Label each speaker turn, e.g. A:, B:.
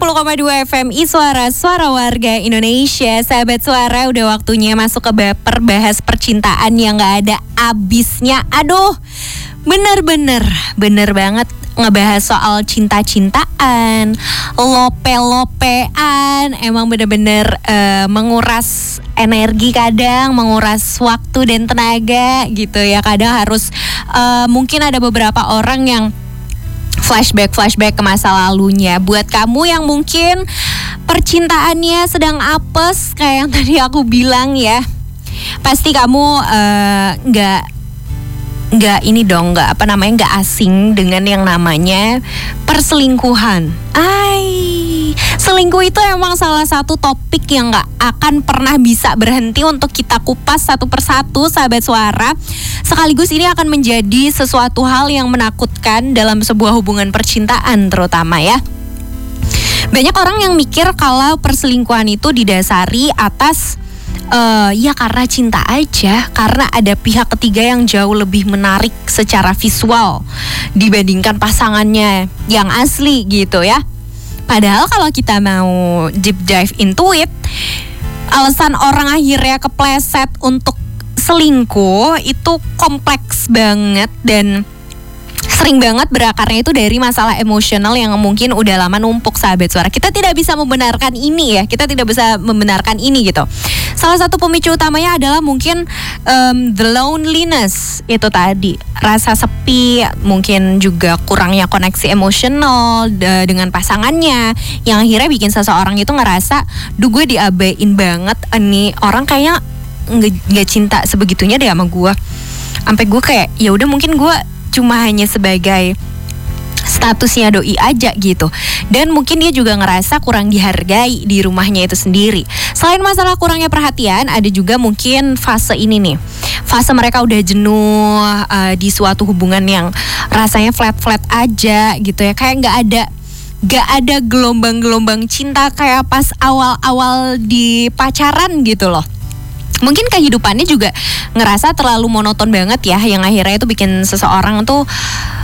A: 90,2 FMI Suara Warga Indonesia. Sahabat Suara, udah waktunya masuk ke baper bahas percintaan yang gak ada abisnya. Aduh, bener banget ngebahas soal cinta-cintaan, lope-lopean. Emang bener-bener menguras energi kadang, menguras waktu dan tenaga gitu ya. Kadang harus mungkin ada beberapa orang yang flashback ke masa lalunya. Buat kamu yang mungkin percintaannya sedang apes kayak yang tadi aku bilang ya, pasti kamu nggak asing dengan yang namanya perselingkuhan. Selingkuh itu emang salah satu topik yang nggak akan pernah bisa berhenti untuk kita kupas satu persatu, sahabat Suara. Sekaligus ini akan menjadi sesuatu hal yang menakutkan dalam sebuah hubungan percintaan terutama ya. Banyak orang yang mikir kalau perselingkuhan itu didasari atas ya karena cinta aja, karena ada pihak ketiga yang jauh lebih menarik secara visual dibandingkan pasangannya yang asli gitu ya. Padahal kalau kita mau deep dive into it, alasan orang akhirnya kepleset untuk selingkuh itu kompleks banget dan sering banget berakarnya itu dari masalah emosional yang mungkin udah lama numpuk, sahabat Suara. Kita tidak bisa membenarkan ini ya, gitu. Salah satu pemicu utamanya adalah mungkin the loneliness itu tadi, rasa sepi, mungkin juga kurangnya koneksi emosional dengan pasangannya, yang akhirnya bikin seseorang itu ngerasa, duh gue diabain banget, nih orang kayaknya nggak cinta sebegitunya deh sama gue, sampai gue kayak ya udah mungkin gue cuma hanya sebagai statusnya doi aja gitu. Dan mungkin dia juga ngerasa kurang dihargai di rumahnya itu sendiri. Selain masalah kurangnya perhatian, ada juga mungkin fase ini nih, fase mereka udah jenuh di suatu hubungan yang rasanya flat aja gitu ya. Kayak gak ada gelombang-gelombang cinta kayak pas awal-awal di pacaran gitu loh. Mungkin kehidupannya juga ngerasa terlalu monoton banget ya, yang akhirnya itu bikin seseorang tuh